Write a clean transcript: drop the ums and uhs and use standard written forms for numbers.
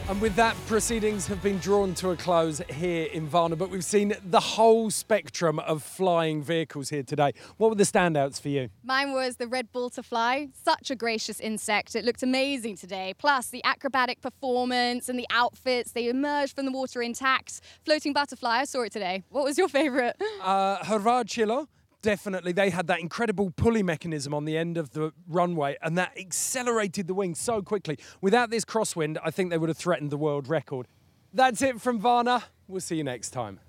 And with that, proceedings have been drawn to a close here in Varna, but we've seen the whole spectrum of flying vehicles here today. What were the standouts for you? Mine was the red butterfly, such a gracious insect. It looked amazing today. Plus the acrobatic performance and the outfits, they emerged from the water intact. Floating butterfly, I saw it today. What was your favourite? Hrvatilo. Definitely, they had that incredible pulley mechanism on the end of the runway and that accelerated the wings so quickly. Without this crosswind, I think they would have threatened the world record. That's it from Varna. We'll see you next time.